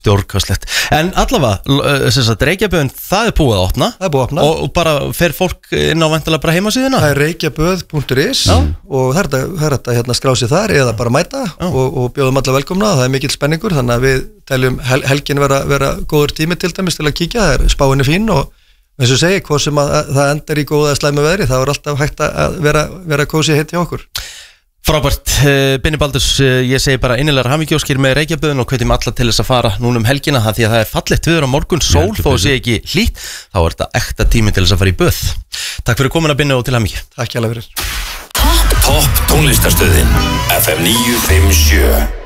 Stórkostlegt. En allavega, Reykjaböðin, það búið að opna. Það búið að opna. Og bara fer fólk inn á væntanlega bara heimasíðuna? Það reykjaböð.is og það er þetta skrá sig þar eða bara mæta og bjóðum alla velkomna. Það mikill spenningur, þannig að við teljum helgin vera góður tími til dæmis til að kíkja. Það spáin fín og eins og segi, hvað sem að það endar í góða slæmu veðri, það alltaf hægt að vera kósi heitt hjá okkur. Frábært, Binni Baldurs, ég segi bara innilegar hamingjóskir með Reykjaböðin og hvetjum alla til þess að fara núna helgina því að það fallegt viður á morgun, sól þó sé ekki hlýtt, þá þetta ekta tími til þess að fara í böð. Takk fyrir komuna Binni og til hamingju. Takk hjá fyrir. Topp tónlistarstöðin FM 957